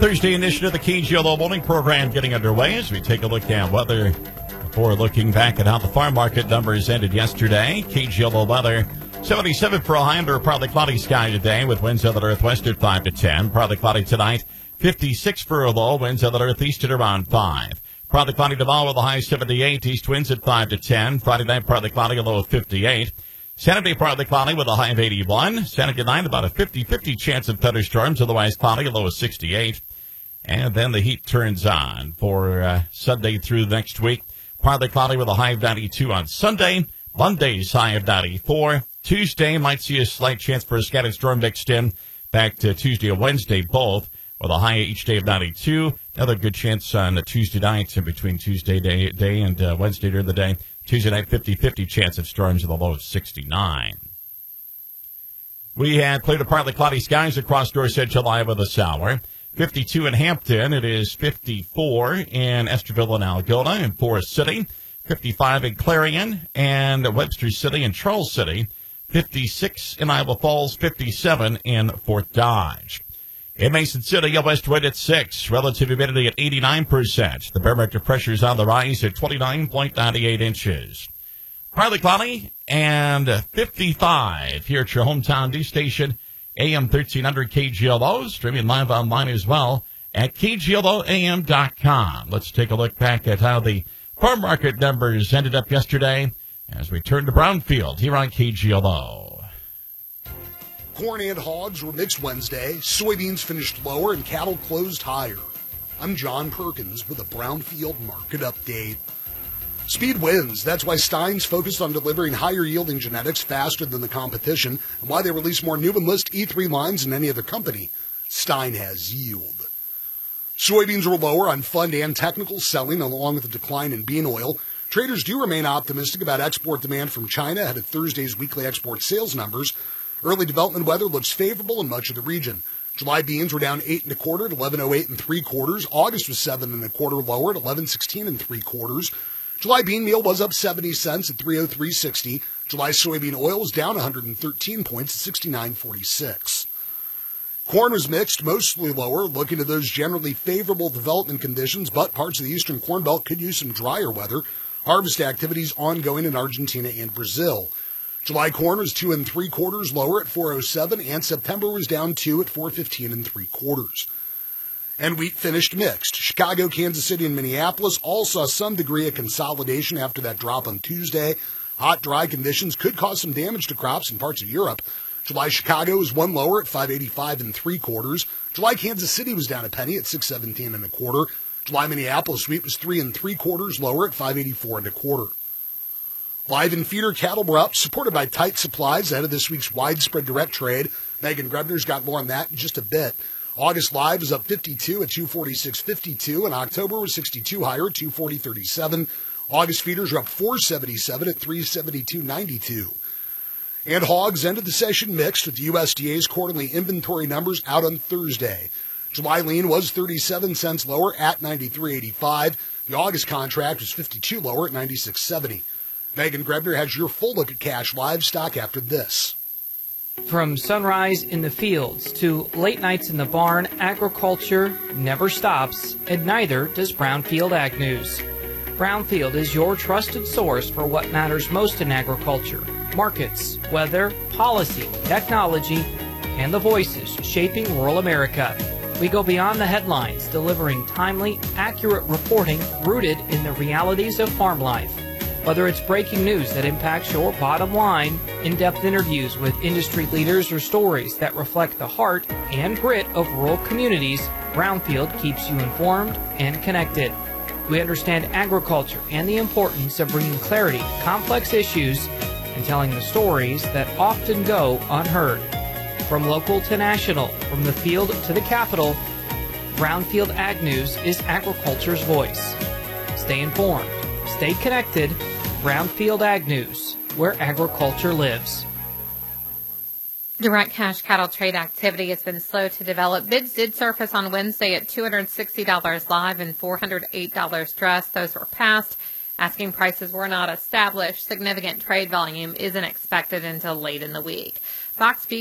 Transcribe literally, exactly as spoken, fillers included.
Thursday edition of the K G L O Morning Program getting underway as we take a look at weather before looking back at how the farm market numbers ended yesterday. K G L O weather, seventy-seven for a high under partly cloudy sky today with winds out of the northwest at five to ten. Partly cloudy tonight, fifty-six for a low, winds out of the northeast at around five. Partly cloudy tomorrow with a high seventy-eight, east winds at five to ten. Friday night, partly cloudy, a low of fifty-eight. Saturday, partly cloudy with a high of eighty-one. Saturday night, about a fifty-fifty chance of thunderstorms, otherwise cloudy, a low of sixty-eight. And then the heat turns on for uh, Sunday through next week. Partly cloudy with a high of ninety-two on Sunday. Monday's high of ninety-four. Tuesday might see a slight chance for a scattered storm mixed in. Back to Tuesday and Wednesday both with a high each day of ninety-two. Another good chance on a Tuesday night in between Tuesday day, day and uh, Wednesday during the day. Tuesday night, fifty-fifty chance of storms with a low of sixty-nine. We had clear to partly cloudy skies across North Central Iowa this hour. fifty-two in Hampton. It is fifty-four in Esterville and Algona and Forest City. fifty-five in Clarion and Webster City and Charles City. fifty-six in Iowa Falls. fifty-seven in Fort Dodge. In Mason City, a west wind at six. Relative humidity at eighty-nine percent. The barometer pressure is on the rise at twenty-nine point nine eight inches. Partly cloudy and fifty-five here at your hometown news station. A M thirteen hundred K G L O, streaming live online as well at K G L O A M dot com. Let's take a look back at how the farm market numbers ended up yesterday as we turn to Brownfield here on K G L O. Corn and hogs were mixed Wednesday. Soybeans finished lower and cattle closed higher. I'm John Perkins with a Brownfield market update. Speed wins. That's why Stein's focused on delivering higher yielding genetics faster than the competition and why they release more new Enlist E three lines than any other company. Stein has yield. Soybeans were lower on fund and technical selling along with a decline in bean oil. Traders do remain optimistic about export demand from China ahead of Thursday's weekly export sales numbers. Early development weather looks favorable in much of the region. July beans were down eight and a quarter at eleven oh eight and three quarters. August was seven and a quarter lower at eleven sixteen and three quarters. July bean meal was up seventy cents at three oh three sixty. July soybean oil was down one hundred thirteen points at sixty-nine forty-six. Corn was mixed, mostly lower, looking at those generally favorable development conditions, but parts of the eastern corn belt could use some drier weather. Harvest activities ongoing in Argentina and Brazil. July corn was two and three quarters lower at four oh seven, and September was down two at four fifteen and three quarters. And wheat finished mixed. Chicago, Kansas City, and Minneapolis all saw some degree of consolidation after that drop on Tuesday. Hot, dry conditions could cause some damage to crops in parts of Europe. July Chicago was one lower at five eighty-five and three quarters. July Kansas City was down a penny at six seventeen and a quarter. July Minneapolis wheat was three and three quarters lower at five eighty-four and a quarter. Live and feeder cattle were up, supported by tight supplies ahead of this week's widespread direct trade. Megan Grebner's got more on that in just a bit. August live is up fifty-two at two forty-six fifty-two, and October was sixty-two higher at two forty thirty-seven. August feeders are up four seventy-seven at three seventy-two ninety-two. And hogs ended the session mixed with the U S D A's quarterly inventory numbers out on Thursday. July lean was thirty-seven cents lower at ninety-three eighty-five. The August contract was fifty-two lower at ninety-six seventy. Megan Grebner has your full look at cash livestock after this. From sunrise in the fields to late nights in the barn, agriculture never stops, and neither does Brownfield Ag News. Brownfield is your trusted source for what matters most in agriculture: markets, weather, policy, technology, and the voices shaping rural America. We go beyond the headlines, delivering timely, accurate reporting rooted in the realities of farm life. Whether it's breaking news that impacts your bottom line, in-depth interviews with industry leaders, or stories that reflect the heart and grit of rural communities, Brownfield keeps you informed and connected. We understand agriculture and the importance of bringing clarity to complex issues and telling the stories that often go unheard. From local to national, from the field to the capital, Brownfield Ag News is agriculture's voice. Stay informed, stay connected. Brownfield Ag News, where agriculture lives. Direct cash cattle trade activity has been slow to develop. Bids did surface on Wednesday at two hundred sixty dollars live and four hundred eight dollars dressed. Those were passed. Asking prices were not established. Significant trade volume isn't expected until late in the week. Fox